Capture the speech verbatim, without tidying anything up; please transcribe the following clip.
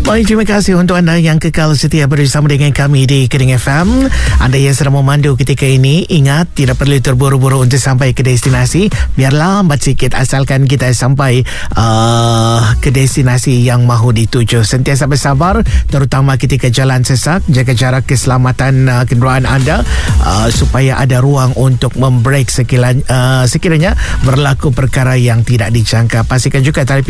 Baik, terima kasih untuk anda yang kekal setia bersama dengan kami di Kering F M. Anda yang sedang memandu ketika ini, ingat tidak perlu terburu-buru untuk sampai ke destinasi. Biarlah lambat sikit asalkan kita sampai uh, ke destinasi yang mahu dituju. Sentiasa bersabar, terutama ketika jalan sesak. Jaga jarak keselamatan uh, kenderaan anda uh, supaya ada ruang untuk membrek sekiranya, uh, sekiranya berlaku perkara yang tidak dijangka. Pastikan juga tali